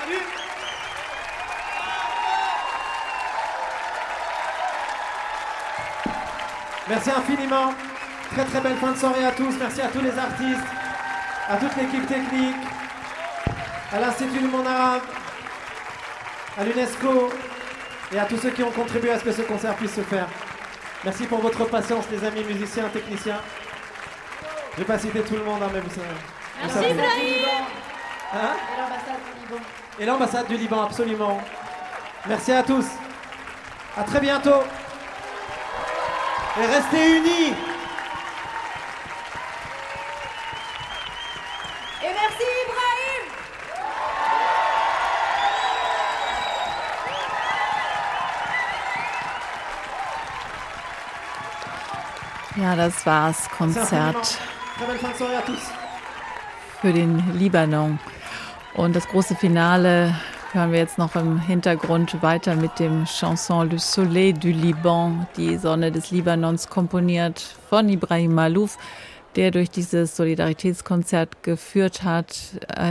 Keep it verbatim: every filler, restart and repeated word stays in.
Salut. Merci infiniment. Très très belle fin de soirée à tous. Merci à tous les artistes, à toute l'équipe technique, à l'Institut du Monde Arabe, à l'UNESCO et à tous ceux qui ont contribué à ce que ce concert puisse se faire. Merci pour votre patience, les amis musiciens, techniciens. Je vais pas citer tout le monde, hein, mais vous savez. Merci Ibrahim. Hein? Et l'ambassade du Liban. Et l'ambassade du Liban, absolument. Merci à tous. À très bientôt. Et restez unis. Et merci Ibrahim. Ja, das war's. Konzert Très belle fin de soirée à tous. für den Libanon. Und das große Finale hören wir jetzt noch im Hintergrund weiter mit dem Chanson Le Soleil du Liban, die Sonne des Libanons, komponiert von Ibrahim Malouf, der durch dieses Solidaritätskonzert geführt hat.